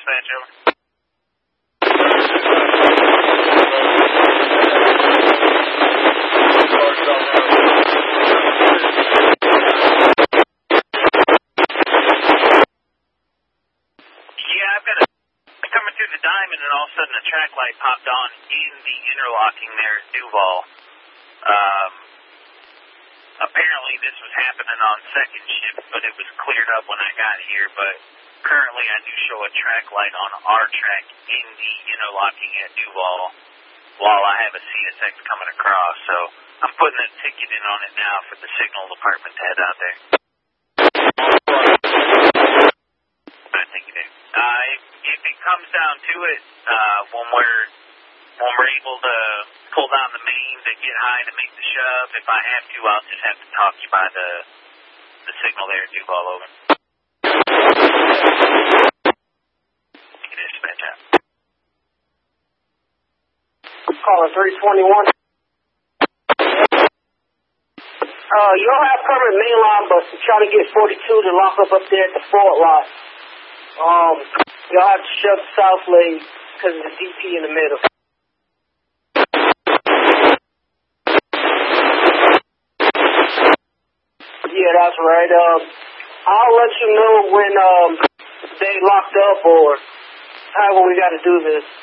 dispatch, over. Yeah, I've got coming through the diamond, and all of a sudden a track light popped on in the interlocking there at Duval. Apparently this was happening on second shift, but it was cleared up when I got here. But currently I do show a track light on our track in the interlocking at Duval while I have a CSX coming across. So I'm putting a ticket in on it now for the signal department to head out there. I think it is. If it comes down to it, when we're able to pull down the mains and get high to make the shove, if I have to, I'll just have to talk you by the signal there at Duval, over. It is dispatch out. Calling 321. You don't have permanent main line, but I'm trying to get 42 to lock up there at the Ford lot. Y'all have to shove the south lane because of the DP in the middle. Yeah, that's right. I'll let you know when they locked up or however we got to do this.